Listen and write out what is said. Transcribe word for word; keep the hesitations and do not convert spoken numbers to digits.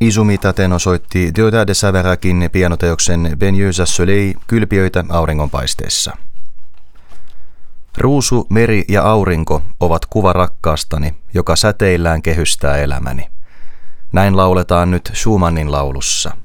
Izumi Taten osoitti Deodat de Saverakin pianoteoksen Baigneuse Soleil kylpiöitä auringonpaisteessa. Ruusu, meri ja aurinko ovat kuva rakkaastani, joka säteillään kehystää elämäni. Näin lauletaan nyt Schumannin laulussa.